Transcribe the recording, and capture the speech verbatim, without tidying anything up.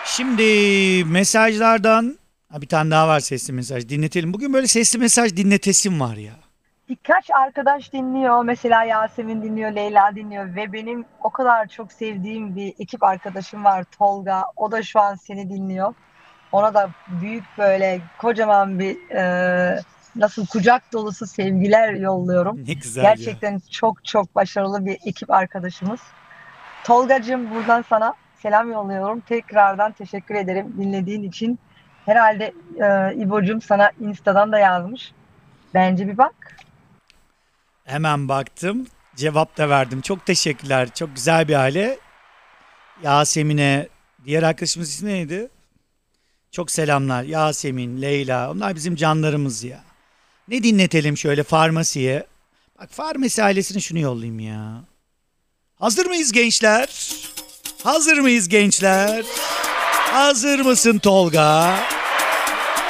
Şimdi mesajlardan ha, bir tane daha var sesli mesaj. Dinletelim. Bugün böyle sesli mesaj dinletesim var ya. Birkaç arkadaş dinliyor. Mesela Yasemin dinliyor, Leyla dinliyor ve benim o kadar çok sevdiğim bir ekip arkadaşım var, Tolga. O da şu an seni dinliyor. Ona da büyük böyle kocaman bir e, nasıl kucak dolusu sevgiler yolluyorum. Ne güzel ya. Gerçekten çok çok başarılı bir ekip arkadaşımız. Tolgacığım, buradan sana selam yolluyorum. Tekrardan teşekkür ederim dinlediğin için. Herhalde e, İbo'cum sana Insta'dan da yazmış. Bence bir bak. Hemen baktım. Cevap da verdim. Çok teşekkürler. Çok güzel bir aile. Yasemin'e, diğer arkadaşımız ismi neydi? Çok selamlar. Yasemin, Leyla. Onlar bizim canlarımız ya. Ne dinletelim şöyle farmasiye? Bak farmasi ailesine şunu yollayayım ya. Hazır mıyız gençler? Hazır mıyız gençler? Hazır mısın Tolga?